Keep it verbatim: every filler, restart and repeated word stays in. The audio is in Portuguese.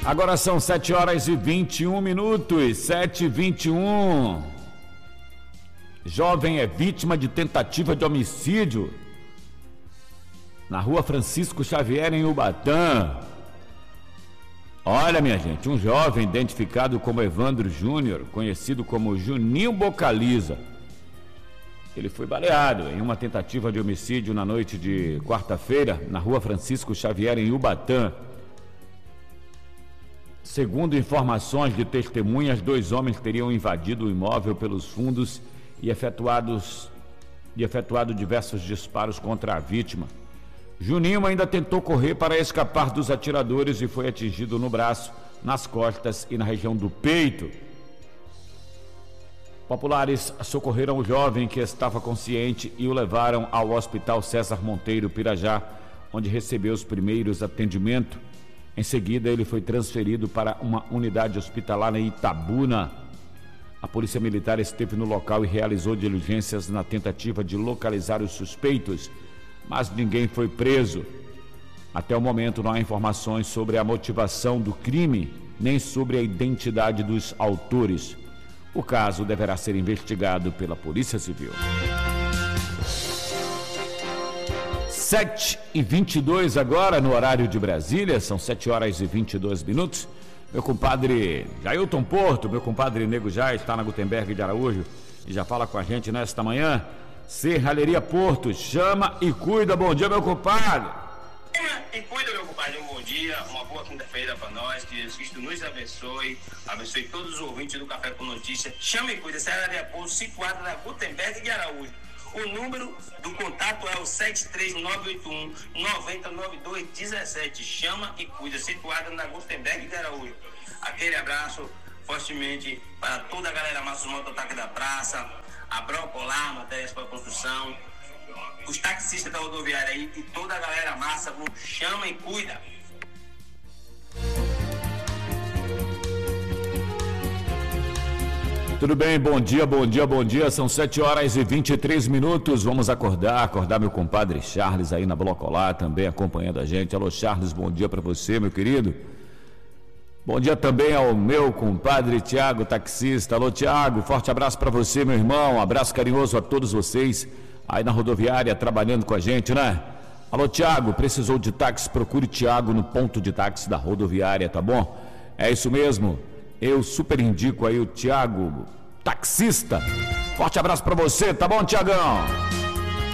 Agora são sete horas e vinte e um minutos, sete e vinte e um. Jovem é vítima de tentativa de homicídio na rua Francisco Xavier, em Ubatã. Olha, minha gente, um jovem identificado como Evandro Júnior, conhecido como Juninho Bocaliza, ele foi baleado em uma tentativa de homicídio na noite de quarta-feira, na rua Francisco Xavier, em Ubatã. Segundo informações de testemunhas, dois homens teriam invadido o imóvel pelos fundos e efetuados, e efetuado diversos disparos contra a vítima. Juninho ainda tentou correr para escapar dos atiradores e foi atingido no braço, nas costas e na região do peito. Populares socorreram o jovem, que estava consciente, e o levaram ao Hospital César Monteiro Pirajá, onde recebeu os primeiros atendimentos. Em seguida, ele foi transferido para uma unidade hospitalar em Itabuna. A Polícia Militar esteve no local e realizou diligências na tentativa de localizar os suspeitos, mas ninguém foi preso. Até o momento, não há informações sobre a motivação do crime, nem sobre a identidade dos autores. O caso deverá ser investigado pela Polícia Civil. sete e vinte e dois agora, no horário de Brasília, são sete horas e vinte e dois minutos. Meu compadre Jailton Porto, meu compadre Nego já está na Gutenberg de Araújo e já fala com a gente nesta manhã. Serralheria Porto, chama e cuida. Bom dia, meu compadre. Chama e cuida, meu compadre. Um bom dia, uma boa quinta-feira para nós. Que Jesus Cristo nos abençoe, abençoe todos os ouvintes do Café com Notícia. Chama e cuida, Serralheria Porto, situada na Gutenberg de Araújo. O número do contato é o sete três nove oito um nove zero nove dois um sete. Chama e cuida, situada na Gutenberg de Araújo. Aquele abraço fortemente para toda a galera massa do mototaque da praça, a Brocolar, matérias para construção, os taxistas da rodoviária aí e toda a galera massa, chama e cuida. Tudo bem, bom dia, bom dia, bom dia, são sete horas e vinte e três minutos, vamos acordar, acordar meu compadre Charles aí na Blocolar também acompanhando a gente. Alô Charles, bom dia para você, meu querido. Bom dia também ao meu compadre Tiago, taxista. Alô Tiago, forte abraço para você, meu irmão, um abraço carinhoso a todos vocês aí na rodoviária trabalhando com a gente, né? Alô Tiago, precisou de táxi, procure Tiago no ponto de táxi da rodoviária, tá bom? É isso mesmo. Eu super indico aí o Tiago, taxista. Forte abraço pra você, tá bom, Tiagão?